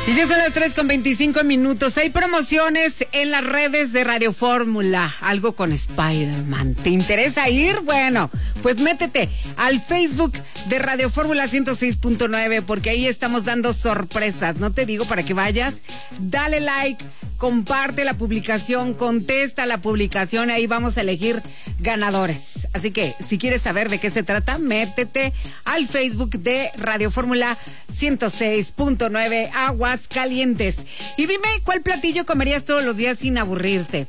Y ya son las 3:25. Hay promociones en las redes de Radio Fórmula. Algo con Spider-Man. ¿Te interesa ir? Bueno, pues métete al Facebook de Radio Fórmula 106.9 porque ahí estamos dando sorpresas. No te digo para que vayas. Dale like, comparte la publicación, contesta la publicación. Ahí vamos a elegir ganadores. Así que si quieres saber de qué se trata, métete al Facebook de Radio Fórmula 106.9 Aguascalientes. Y dime, ¿cuál platillo comerías todos los días sin aburrirte?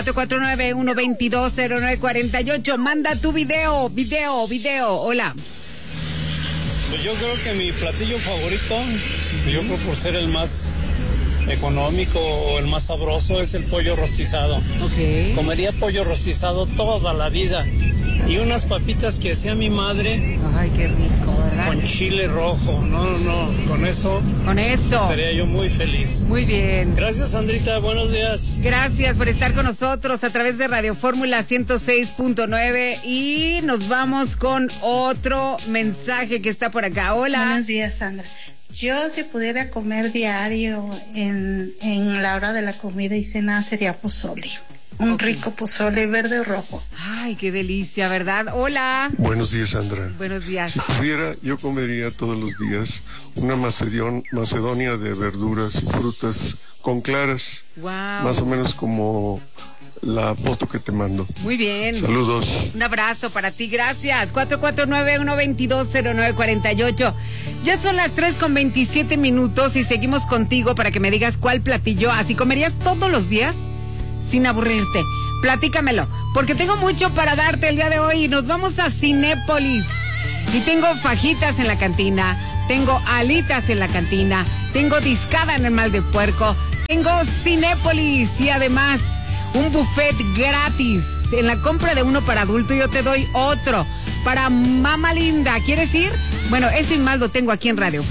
449-122-0948. Manda tu video. Hola. Pues yo creo que mi platillo favorito, yo creo por ser el más económico o el más sabroso, es el pollo rostizado. Okay. Comería pollo rostizado toda la vida. Y unas papitas que hacía mi madre. Ay, qué rico, ¿verdad? Con chile rojo. No, con eso. Con esto. Estaría yo muy feliz. Muy bien. Gracias, Sandrita. Buenos días. Gracias por estar con nosotros a través de Radio Fórmula 106.9 y nos vamos con otro mensaje que está por acá. Hola. Buenos días, Sandra. Yo, si pudiera comer diario en la hora de la comida y cena, sería pozole. Un rico pozole verde o rojo. Ay, qué delicia, ¿verdad? Hola. Buenos días, Sandra. Buenos días. Si pudiera, yo comería todos los días una macedonia de verduras y frutas con claras. Wow. Más o menos como la foto que te mando. Muy bien. Saludos. Un abrazo para ti, gracias. 449-122-0948. Ya son las 3:27 y seguimos contigo para que me digas cuál platillo así comerías todos los días sin aburrirte. Platícamelo, porque tengo mucho para darte el día de hoy. Nos vamos a Cinépolis. Y tengo fajitas en la cantina, tengo alitas en la cantina, tengo discada en el mal de puerco, tengo Cinépolis y además un buffet gratis. En la compra de uno para adulto yo te doy otro para mamá linda. ¿Quieres ir? Bueno, ese y más lo tengo aquí en Radio